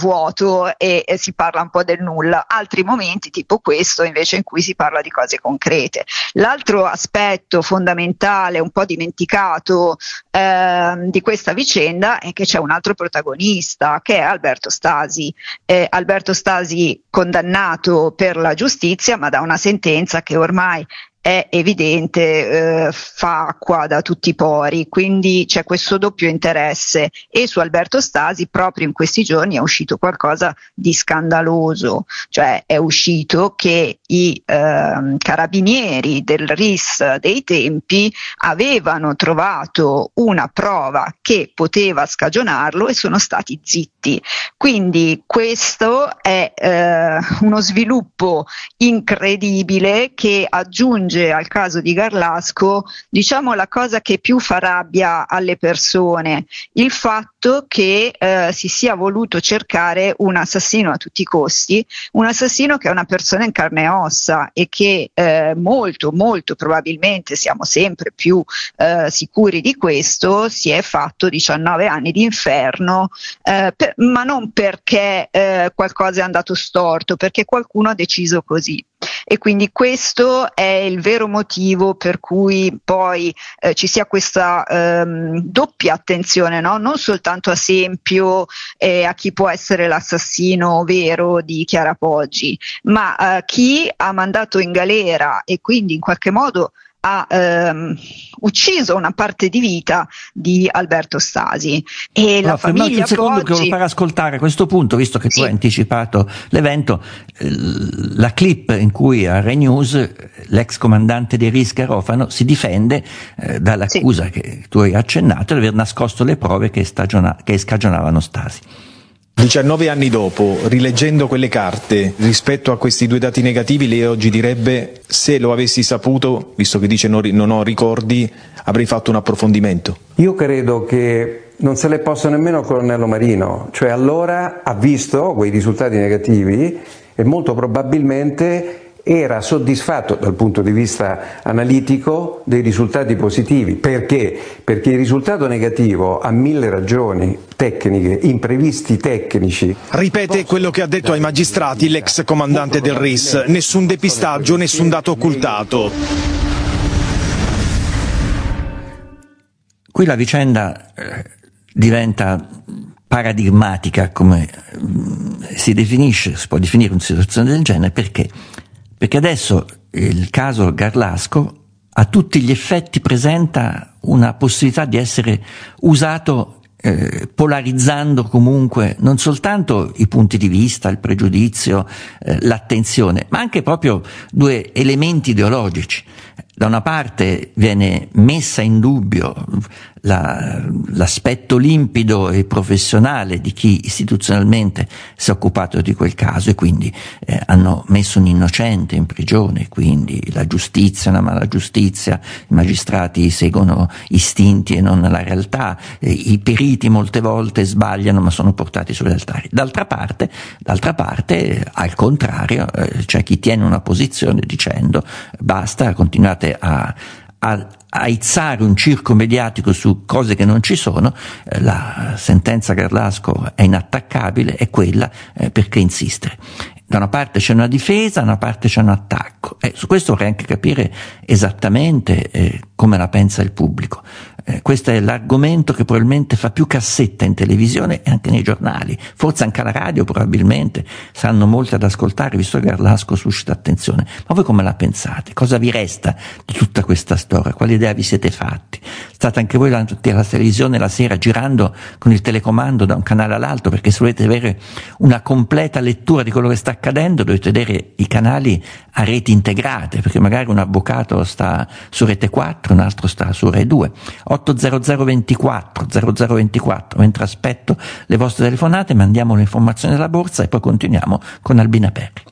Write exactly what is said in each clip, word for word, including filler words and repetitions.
vuoto e, e si parla un po' del nulla, altri momenti tipo questo invece in cui si parla di cose concrete. L'altro aspetto fondamentale, un po' dimenticato eh, di questa vicenda, è che c'è un altro protagonista che è Alberto Stasi. Eh, Alberto Stasi condannato per la giustizia, ma da una sentenza che ormai è evidente, eh, fa acqua da tutti i pori, quindi c'è questo doppio interesse, e su Alberto Stasi proprio in questi giorni è uscito qualcosa di scandaloso, cioè è uscito che i eh, carabinieri del R I S dei tempi avevano trovato una prova che poteva scagionarlo e sono stati zitti. Quindi questo è eh, uno sviluppo incredibile che aggiunge al caso di Garlasco, diciamo, la cosa che più fa rabbia alle persone, il fatto che eh, si sia voluto cercare un assassino a tutti i costi, un assassino che è una persona in carne e ossa e che eh, molto molto probabilmente, siamo sempre più eh, sicuri di questo, si è fatto diciannove anni di inferno, eh, per, ma non perché eh, qualcosa è andato storto, perché qualcuno ha deciso così. E quindi questo è il vero motivo per cui poi eh, ci sia questa ehm, doppia attenzione, no? Non soltanto a Sempio e a chi può essere l'assassino vero di Chiara Poggi, ma a eh, chi ha mandato in galera e quindi in qualche modo ha ehm, ucciso una parte di vita di Alberto Stasi. E allora, la famiglia un secondo Poggi... che volevo fare ascoltare a questo punto, visto che tu sì. hai anticipato l'evento, la clip in cui a Rai News l'ex comandante dei R I S Garofano si difende eh, dall'accusa sì. che tu hai accennato di aver nascosto le prove che, stagiona- che scagionavano Stasi. diciannove anni dopo, rileggendo quelle carte, rispetto a questi due dati negativi, lei oggi direbbe: se lo avessi saputo, visto che dice non, non ho ricordi, avrei fatto un approfondimento. Io credo che non se le possa nemmeno il colonnello Marino, cioè allora ha visto quei risultati negativi e molto probabilmente era soddisfatto dal punto di vista analitico dei risultati positivi. Perché? Perché il risultato negativo ha mille ragioni tecniche, imprevisti tecnici. Ripete quello che ha detto ai magistrati l'ex comandante del R I S: nessun depistaggio, nessun dato occultato. Qui la vicenda eh, diventa paradigmatica, come mh, si definisce, si può definire una situazione del genere, perché? Perché adesso il caso Garlasco a tutti gli effetti presenta una possibilità di essere usato eh, polarizzando comunque non soltanto i punti di vista, il pregiudizio, eh, l'attenzione, ma anche proprio due elementi ideologici. Da una parte viene messa in dubbio la, l'aspetto limpido e professionale di chi istituzionalmente si è occupato di quel caso e quindi eh, hanno messo un innocente in prigione, quindi la giustizia è una mala giustizia, i magistrati seguono istinti e non la realtà, eh, i periti molte volte sbagliano ma sono portati sugli altari. D'altra parte, d'altra parte al contrario, eh, c'è chi tiene una posizione dicendo basta, continuate a, a aizzare un circo mediatico su cose che non ci sono, eh, la sentenza Garlasco è inattaccabile, è quella, eh, perché insistere? Da una parte c'è una difesa, da una parte c'è un attacco. Eh, su questo vorrei anche capire esattamente eh, come la pensa il pubblico. Eh, questo è l'argomento che probabilmente fa più cassetta in televisione e anche nei giornali, forse anche alla radio probabilmente, saranno molti ad ascoltare, visto che Garlasco suscita attenzione. Ma voi come la pensate? Cosa vi resta di tutta questa storia? Quali idea vi siete fatti? State anche voi davanti alla televisione la sera girando con il telecomando da un canale all'altro, perché se volete avere una completa lettura di quello che sta accadendo dovete vedere i canali a reti integrate, perché magari un avvocato sta su Rete quattro, un altro sta su Rai due. otto zero zero ventiquattro zero zero ventiquattro, mentre aspetto le vostre telefonate mandiamo le informazioni della borsa e poi continuiamo con Albina Perri.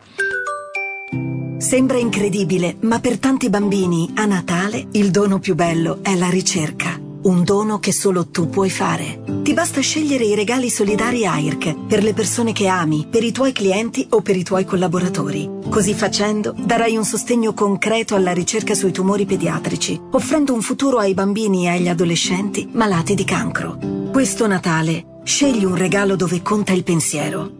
Sembra incredibile, ma per tanti bambini a Natale il dono più bello è la ricerca. Un dono che solo tu puoi fare. Ti basta scegliere i regali solidari A I R C per le persone che ami, per i tuoi clienti o per i tuoi collaboratori. Così facendo darai un sostegno concreto alla ricerca sui tumori pediatrici, offrendo un futuro ai bambini e agli adolescenti malati di cancro. Questo Natale scegli un regalo dove conta il pensiero.